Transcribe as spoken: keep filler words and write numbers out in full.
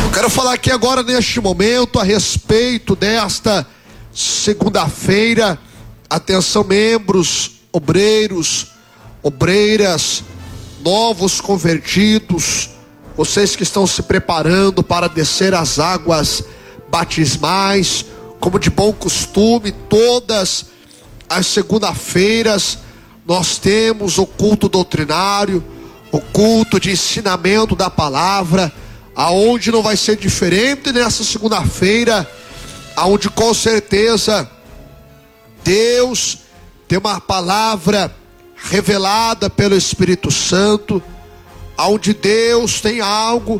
Quero falar aqui agora neste momento a respeito desta segunda-feira. Atenção, membros, obreiros, obreiras, novos convertidos, vocês que estão se preparando para descer as águas batismais, como de bom costume, todas as segunda-feiras nós temos o culto doutrinário, o culto de ensinamento da palavra, aonde não vai ser diferente nessa segunda-feira, aonde com certeza Deus tem uma palavra revelada pelo Espírito Santo, aonde Deus tem algo